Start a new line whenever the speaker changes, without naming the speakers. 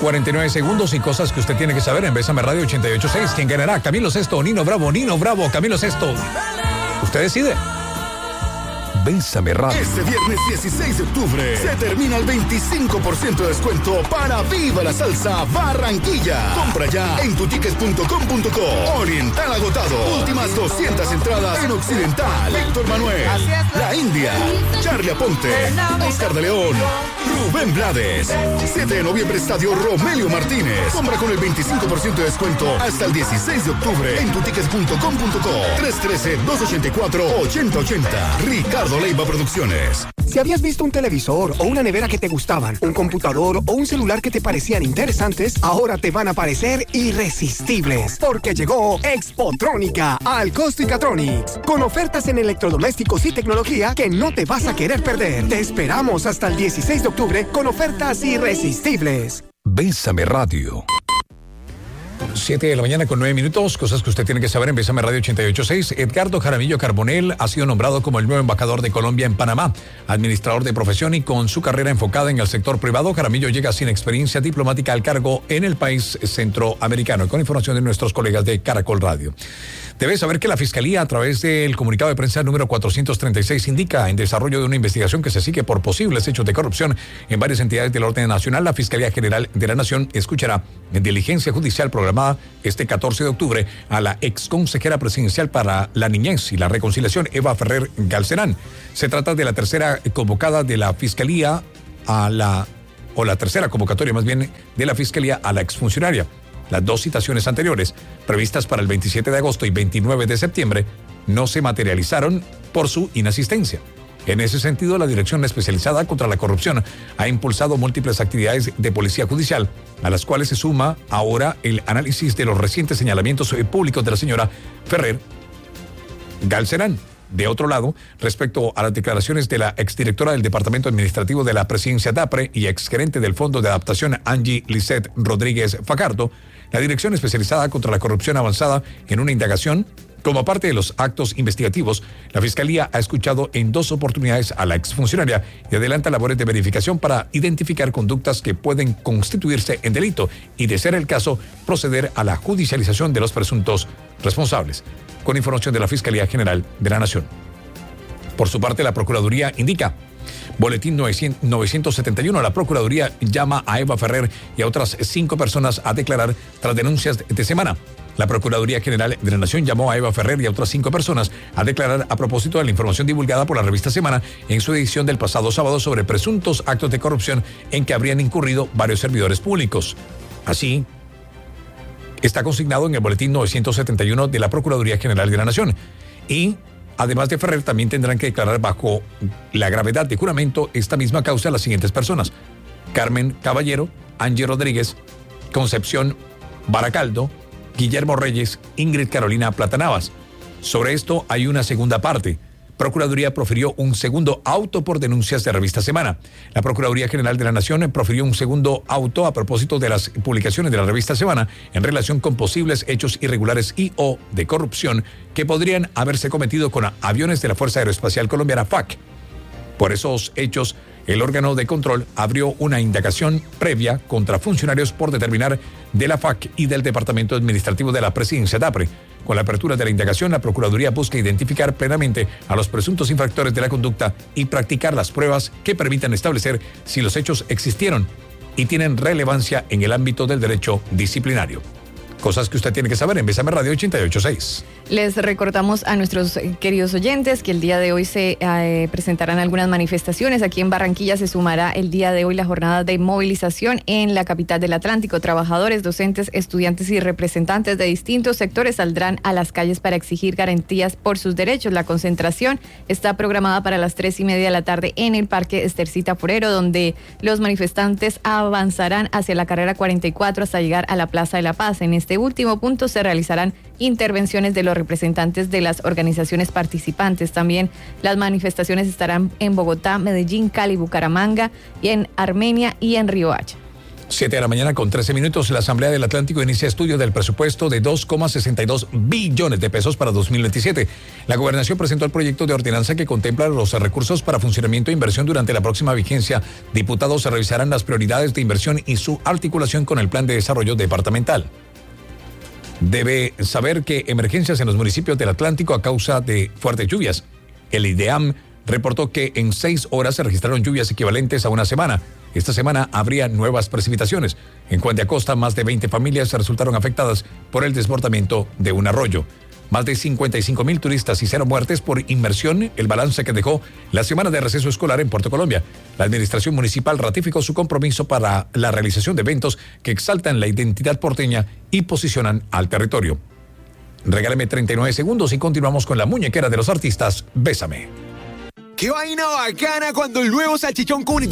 49 segundos y cosas que usted tiene que saber en Bésame Radio 88.6. ¿Quién ganará? Camilo Sesto, Nino Bravo, Camilo Sesto. Usted decide. Bésame Radio.
Este viernes 16 de octubre se termina el 25% de descuento para Viva la Salsa Barranquilla. Compra ya en tutickets.com.co. Oriental agotado. Últimas 200 entradas en Occidental. Víctor Manuel, La India, Charlie Aponte, Oscar de León, Rubén Blades. 7 de noviembre, Estadio Romelio Martínez. Compra con el 25% de descuento hasta el 16 de octubre en tutickets.com.co. 313-284-8080. Ricardo Leiva Producciones.
Si habías visto un televisor o una nevera que te gustaban, un computador o un celular que te parecían interesantes, ahora te van a parecer irresistibles, porque llegó Expotrónica al Costicatronics, con ofertas en electrodomésticos y tecnología que no te vas a querer perder. Te esperamos hasta el 16 de octubre con ofertas irresistibles.
Bésame Radio. 7 de la mañana con 9 minutos, cosas que usted tiene que saber en Bésame Radio 88.6. Edgardo Jaramillo Carbonell ha sido nombrado como el nuevo embajador de Colombia en Panamá, administrador de profesión y con su carrera enfocada en el sector privado. Jaramillo llega sin experiencia diplomática al cargo en el país centroamericano. Con información de nuestros colegas de Caracol Radio. Debe saber que la Fiscalía, a través del comunicado de prensa número 436, indica en desarrollo de una investigación que se sigue por posibles hechos de corrupción en varias entidades del orden nacional. La Fiscalía General de la Nación escuchará en diligencia judicial programada este 14 de octubre a la exconsejera presidencial para la niñez y la reconciliación, Eva Ferrer Galcerán. Se trata de la tercera convocada de la Fiscalía la tercera convocatoria más bien de la Fiscalía a la exfuncionaria. Las dos citaciones anteriores, previstas para el 27 de agosto y 29 de septiembre, no se materializaron por su inasistencia. En ese sentido, la Dirección Especializada contra la Corrupción ha impulsado múltiples actividades de policía judicial, a las cuales se suma ahora el análisis de los recientes señalamientos públicos de la señora Ferrer Galcerán. De otro lado, respecto a las declaraciones de la exdirectora del Departamento Administrativo de la Presidencia DAPRE y exgerente del Fondo de Adaptación Angie Lisset Rodríguez Fajardo, la Dirección Especializada contra la Corrupción avanzada en una indagación. Como parte de los actos investigativos, la Fiscalía ha escuchado en 2 oportunidades a la exfuncionaria y adelanta labores de verificación para identificar conductas que pueden constituirse en delito y, de ser el caso, proceder a la judicialización de los presuntos responsables. Con información de la Fiscalía General de la Nación. Por su parte, la Procuraduría indica. Boletín 971. La Procuraduría llama a Eva Ferrer y a otras 5 personas a declarar tras denuncias de semana. La Procuraduría General de la Nación llamó a Eva Ferrer y a otras 5 personas a declarar a propósito de la información divulgada por la revista Semana en su edición del pasado sábado sobre presuntos actos de corrupción en que habrían incurrido varios servidores públicos. Así, está consignado en el Boletín 971 de la Procuraduría General de la Nación. Y además de Ferrer, también tendrán que declarar bajo la gravedad de juramento esta misma causa las siguientes personas: Carmen Caballero, Angie Rodríguez, Concepción Baracaldo, Guillermo Reyes, Ingrid Carolina Platanavas. Sobre esto hay una segunda parte. Procuraduría profirió un segundo auto por denuncias de revista Semana. La Procuraduría General de la Nación profirió un segundo auto a propósito de las publicaciones de la revista Semana en relación con posibles hechos irregulares y o de corrupción que podrían haberse cometido con aviones de la Fuerza Aeroespacial Colombiana FAC. Por esos hechos, el órgano de control abrió una indagación previa contra funcionarios por determinar de la FAC y del Departamento Administrativo de la Presidencia DAPRE. Con la apertura de la indagación, la Procuraduría busca identificar plenamente a los presuntos infractores de la conducta y practicar las pruebas que permitan establecer si los hechos existieron y tienen relevancia en el ámbito del derecho disciplinario. Cosas que usted tiene que saber en Bésame Radio 88.6.
Les recordamos a nuestros queridos oyentes que el día de hoy se presentarán algunas manifestaciones. Aquí en Barranquilla se sumará el día de hoy la jornada de movilización en la capital del Atlántico. Trabajadores, docentes, estudiantes y representantes de distintos sectores saldrán a las calles para exigir garantías por sus derechos. La concentración está programada para las 3:30 de la tarde en el Parque Estercita Forero, donde los manifestantes avanzarán hacia la carrera 44 hasta llegar a la Plaza de la Paz. En este último punto se realizarán intervenciones de los representantes de las organizaciones participantes. También las manifestaciones estarán en Bogotá, Medellín, Cali, Bucaramanga, y en Armenia y en Riohacha.
7 de la mañana con 13 minutos, la Asamblea del Atlántico inicia estudio del presupuesto de 2,62 billones de pesos para 2027. La gobernación presentó el proyecto de ordenanza que contempla los recursos para funcionamiento e inversión durante la próxima vigencia. Diputados revisarán las prioridades de inversión y su articulación con el plan de desarrollo departamental. Debe saber que emergencias en los municipios del Atlántico a causa de fuertes lluvias. El IDEAM reportó que en 6 horas se registraron lluvias equivalentes a una semana. Esta semana habría nuevas precipitaciones. En Juan de Acosta, más de 20 familias resultaron afectadas por el desbordamiento de un arroyo. Más de 55,000 turistas y 0 muertes por inmersión, el balance que dejó la semana de receso escolar en Puerto Colombia. La administración municipal ratificó su compromiso para la realización de eventos que exaltan la identidad porteña y posicionan al territorio. Regáleme 39 segundos y continuamos con la muñequera de los artistas, Bésame.
¡Qué vaina bacana cuando el nuevo salchichón comunitario